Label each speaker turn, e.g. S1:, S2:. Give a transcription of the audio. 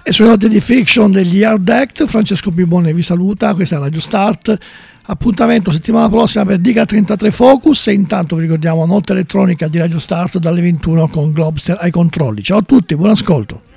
S1: E sulle note di Fiction degli Hard Act, Francesco Bibone vi saluta, questa è Radio Start. Appuntamento settimana prossima per Diga 33 Focus, e intanto vi ricordiamo notte elettronica di Radio Start dalle 21 con Globster ai controlli. Ciao a tutti, buon ascolto.